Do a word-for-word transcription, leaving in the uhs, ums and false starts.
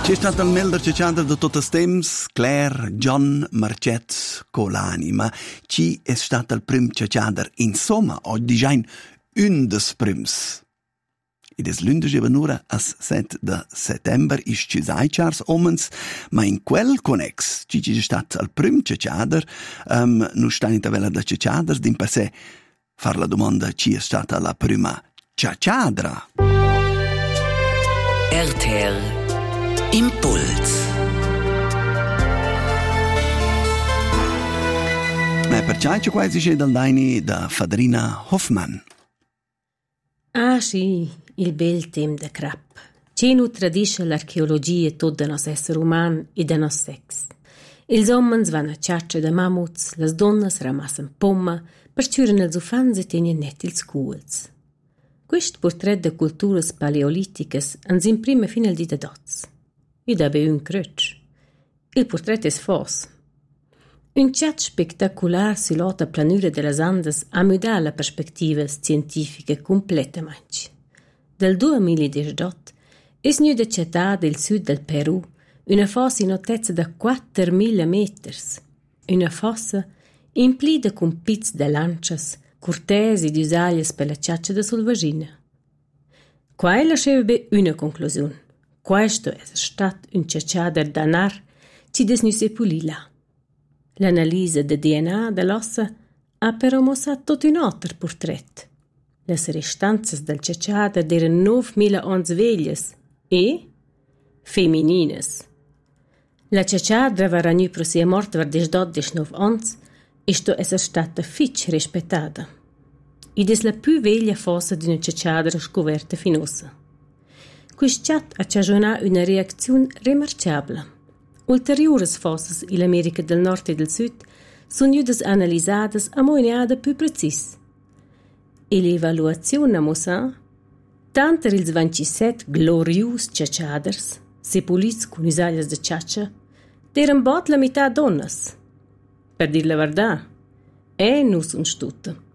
C'è stato il melder cecciader di tutto il temps, Claire John Marcet Colani, ma ci è stato il prim cecciader insomma, oggi dicein un des prims. Ed es l'undici venura as set de settember is ci sai chars omens, ma in quel connex ci ci è stato il prim cecciader, um, nu stai in vela da cecciaders, din per sé far la domanda ci è stata la prima cecciadra. R T R Impuls. Ma perciò c'è quasi c'è dal daini da Fadrina Hoffmann. Ah sì, il bel tem de crap. Ci nu tradisce l'archeologia tot de nos esser uman e de nos sex. Els homens van a ciaccia de mammuts, las donnas ramassen pomma, perciuren els ufans e tenien net ils culs. Quest portret de culturas paleoliticas ens imprime fin al di de dots. I dabe un crutch. Il portret es fos. Un chat spectacular si lota planura de las Andes a mudar la perspectiva scientifica completamente. Del duemiladiciotto es nu de città del sud del Perù una fossa in altezza da quattromila meters. Una fossa implida con pizz de lancias, cortesi di usaglias per la ciaccia de Solvagina. Qua lasciava una conclusione. Questo è stato un cecciader danar ci desnuse pulila. L'analisi del D N A dell'ossa ha però mostrato tutto un altro portret. Le restanze del cecciader erano novemila ons veglias e femminines. La cecciadra va ragnu pro sia morta ver des dodici ons e sto essere stata fitch rispettata. Ed è la più veglia fossa di una cecciadra scoperta finosa. Questo chat ha cagionato una reazione remarcabile. Ulteriores fossas in America del Nord e del Sud sono judas analisadas a moneada più precis. E l'evaluazione a mossa, tanto ils ventisette glorius cecciaders, sepulits con usaglias de ciaccia, eran bot la metà donnas. Per dir la verità, è nus un stutta.